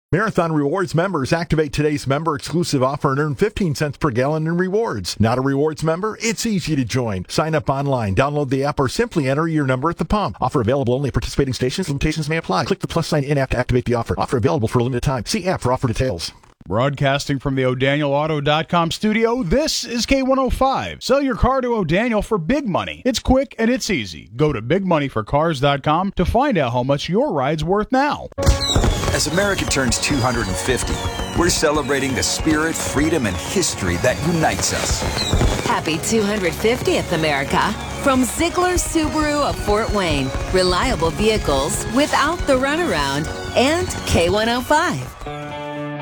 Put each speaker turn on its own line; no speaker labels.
Marathon Rewards members activate today's member-exclusive offer and earn 15 cents per gallon in rewards. Not a rewards member? It's easy to join. Sign up online, download the app, or simply enter your number at the pump. Offer available only at participating stations. Limitations may apply. Click the plus sign in-app to activate the offer. Offer available for a limited time. See app for offer details.
Broadcasting from the ODanielAuto.com studio, this is K105. Sell your car to O'Daniel for big money. It's quick and it's easy. Go to bigmoneyforcars.com to find out how much your ride's worth now.
As America turns 250, we're celebrating the spirit, freedom, and history that unites us.
Happy 250th, America. From Ziegler Subaru of Fort Wayne. Reliable vehicles without the runaround. And K105.